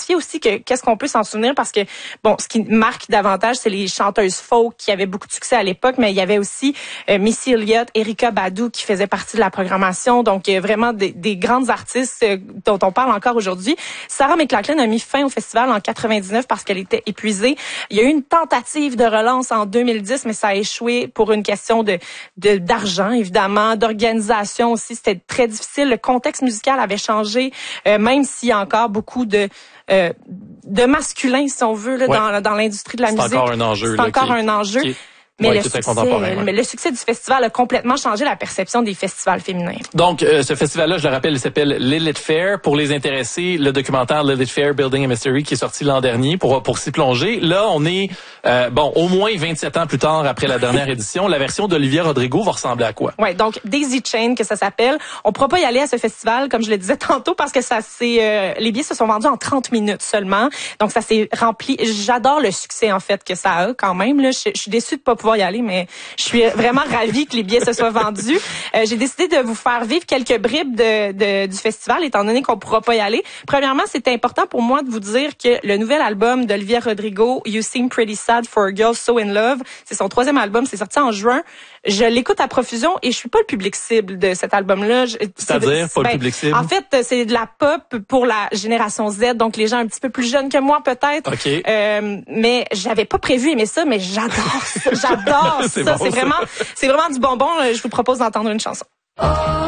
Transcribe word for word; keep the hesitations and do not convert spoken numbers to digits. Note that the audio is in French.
identifier aussi que qu'est-ce qu'on peut s'en souvenir parce que, bon, ce qui marque davantage, c'est les chanteuses folk qui avaient beaucoup de succès à l'époque, mais il y avait aussi euh, Missy Elliott, Erykah Badu qui faisaient partie de la programmation, donc euh, vraiment des, des grandes artistes euh, dont on parle encore aujourd'hui. Sarah McLachlan a mis fin au festival en quatre-vingt-dix-neuf parce qu'elle était épuisée. Il y a eu une tentative de relance en deux mille dix, mais ça a échoué pour une question de, de d'argent, évidemment, d'organisation aussi. C'était très difficile. Le contexte musical avait changé, euh, même s'il y a encore beaucoup de euh, de masculin, si on veut, là, ouais. dans, dans l'industrie de la c'est musique. C'est encore un enjeu. C'est là, encore qui, un enjeu. Qui... Mais, ouais, le succès, ouais. mais le succès du festival a complètement changé la perception des festivals féminins. Donc, euh, ce festival-là, je le rappelle, il s'appelle Lilith Fair. Pour les intéressés, le documentaire Lilith Fair, Building a Mystery, qui est sorti l'an dernier, pour pour s'y plonger. Là, on est, euh, bon, au moins vingt-sept ans plus tard, après la dernière édition. La version d'Olivia Rodrigo va ressembler à quoi? Ouais, donc Daisy Chain, que ça s'appelle. On ne pourra pas y aller à ce festival, comme je le disais tantôt, parce que ça c'est euh, les billets se sont vendus en trente minutes seulement. Donc, ça s'est rempli. J'adore le succès, en fait, que ça a quand même. Là, je, je suis déçue de pas pouvoir y aller, mais je suis vraiment ravie que les billets se soient vendus. Euh, j'ai décidé de vous faire vivre quelques bribes de, de, du festival, étant donné qu'on pourra pas y aller. Premièrement, c'était important pour moi de vous dire que le nouvel album d'Olivia Rodrigo, You Seem Pretty Sad for a Girl So in Love, c'est son troisième album, c'est sorti en juin. Je l'écoute à profusion et je suis pas le public cible de cet album-là. Je, C'est-à-dire, pas ben, le public cible? En fait, c'est de la pop pour la génération Z, donc les gens un petit peu plus jeunes que moi, peut-être. Okay. Euh, mais j'avais pas prévu aimer ça, mais j'adore ça. J'adore ça. c'est Bon, bon, c'est ça. vraiment, c'est vraiment du bonbon. Je vous propose d'entendre une chanson.